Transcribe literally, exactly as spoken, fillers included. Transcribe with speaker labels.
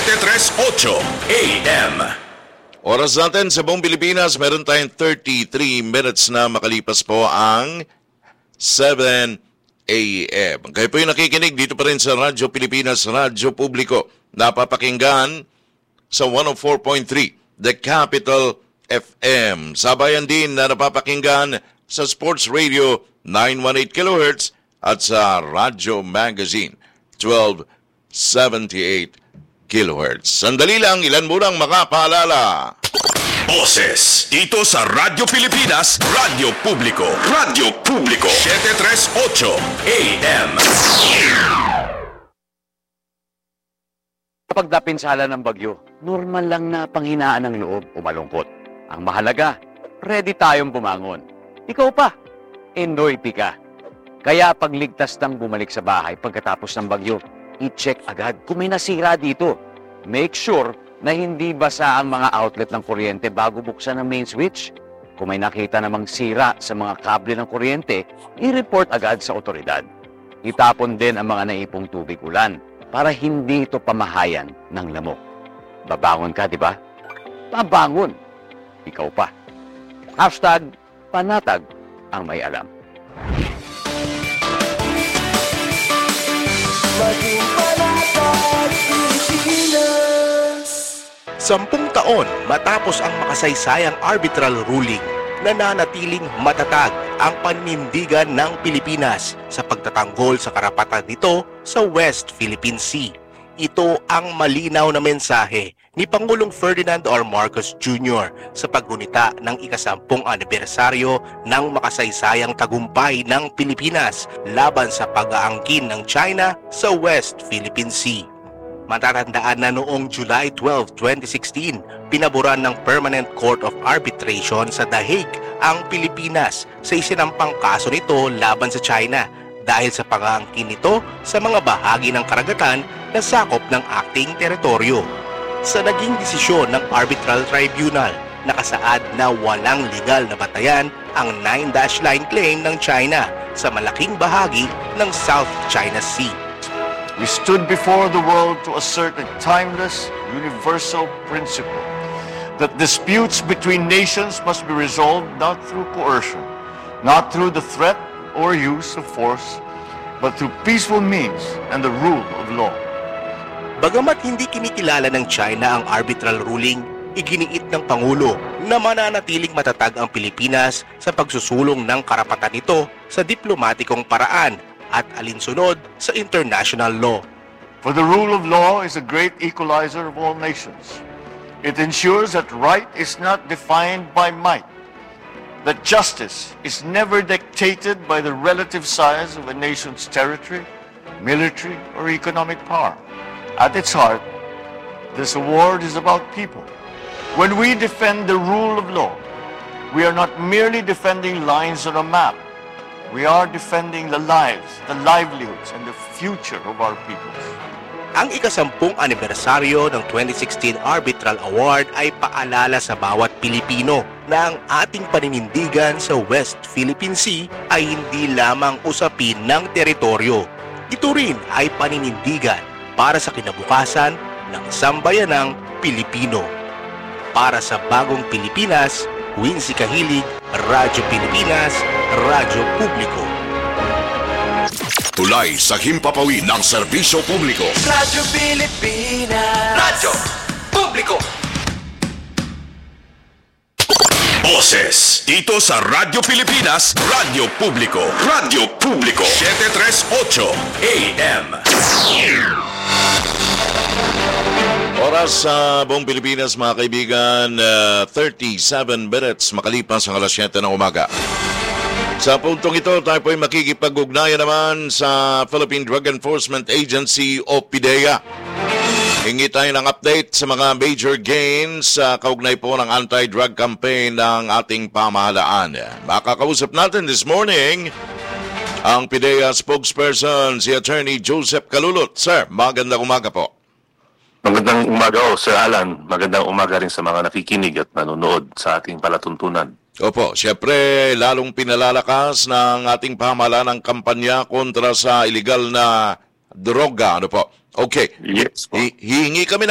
Speaker 1: seven thirty-eight A M.
Speaker 2: Oras natin sa buong Pilipinas, meron tayong thirty-three minutes na makalipas po ang seven A M. Kayo po yung nakikinig dito pa rin sa Radyo Pilipinas, Radyo Publiko. Napapakinggan sa one oh four point three, The Capital F M. Sabayan din na napapakinggan sa Sports Radio nine eighteen kilohertz at sa Radyo Magazine twelve seventy-eight kilohertz. Sandali lang, ilan munang makapaalala.
Speaker 1: Boses dito sa Radyo Pilipinas, Radyo Publiko, Radyo Publiko, seven thirty-eight A M.
Speaker 3: Kapag napinsala ng bagyo, normal lang na panghinaan ng loob o malungkot. Ang mahalaga, ready tayong bumangon. Ikaw pa, enoy ka. Kaya pagligtas ng bumalik sa bahay pagkatapos ng bagyo, i-check agad kung may nasira dito. Make sure na hindi basa ang mga outlet ng kuryente bago buksan ang main switch. Kung may nakita namang sira sa mga kable ng kuryente, i-report agad sa otoridad. Itapon din ang mga naipong tubig ulan para hindi ito pamahayan ng lamok. Babangon ka, di ba? Babangon. Ikaw pa. Hashtag panatag ang may alam.
Speaker 4: Maging panatag Pilipinas. Sampung taon matapos ang makasaysayang arbitral ruling, nananatiling matatag ang panindigan ng Pilipinas sa pagtatanggol sa karapatan nito sa West Philippine Sea. Ito ang malinaw na mensahe ni Pangulong Ferdinand R. Marcos Junior sa paggunita ng ikasampung anibersaryo ng makasaysayang tagumpay ng Pilipinas laban sa pag-aangkin ng China sa West Philippine Sea. Matatandaan na noong July twelfth, twenty sixteen, pinaboran ng Permanent Court of Arbitration sa The Hague ang Pilipinas sa isinampang kaso nito laban sa China dahil sa pag-aangkin nito sa mga bahagi ng karagatan na sakop ng ating teritoryo. Sa naging desisyon ng Arbitral Tribunal, nakasaad na walang legal na batayan ang nine dash line claim ng China sa malaking bahagi ng South China Sea.
Speaker 5: We stood before the world to assert a timeless, universal principle that disputes between nations must be resolved not through coercion, not through the threat or use of force, but through peaceful means and the rule of law.
Speaker 4: Bagamat hindi kinikilala ng China ang arbitral ruling, iginiit ng Pangulo na mananatiling matatag ang Pilipinas sa pagsusulong ng karapatan nito sa diplomatikong paraan at alinsunod sa international law.
Speaker 5: For the rule of law is a great equalizer of all nations. It ensures that right is not defined by might, that justice is never dictated by the relative size of a nation's territory, military, or economic power. At its heart, this award is about people. When we defend the rule of law, we are not merely defending lines on a map. We are defending the lives, the livelihoods, and the future of our peoples.
Speaker 4: Ang ikasampung anibersaryo ng twenty sixteen Arbitral Award ay paalala sa bawat Pilipino na ang ating paninindigan sa West Philippine Sea ay hindi lamang usapin ng teritoryo. Ito rin ay paninindigan para sa kinabukasan ng sambayanang Pilipino. Para sa bagong Pilipinas, Wincy Kahilig, Radyo Pilipinas, Radyo Publiko.
Speaker 1: Tulay sa himpapawid ng serbisyo publiko.
Speaker 6: Radyo Pilipinas. Radyo Publiko.
Speaker 1: Boses dito sa Radyo Pilipinas, Radyo Publiko, Radyo Publiko, seven thirty-eight A M.
Speaker 2: Oras sa buong Pilipinas, mga kaibigan, uh, thirty-seven minutes makalipas ang alas siyete ng umaga. Sa puntong ito, tayo po ay makikipag-ugnayan naman sa Philippine Drug Enforcement Agency o PIDEA. Hingi tayo ng update sa mga major gains sa uh, kaugnay po ng anti-drug campaign ng ating pamahalaan. Makakausap natin this morning ang PIDEA spokesperson, si Attorney Joseph Calulot. Sir, magandang umaga po.
Speaker 7: Magandang umaga o Sir Alan. Magandang umaga rin sa mga nakikinig at nanonood sa ating palatuntunan.
Speaker 2: Opo, siyempre lalong pinalalakas ng ating pamahalaan ang kampanya kontra sa illegal na droga. Ano po? Okay.
Speaker 7: Yes po.
Speaker 2: Hi- hihingi kami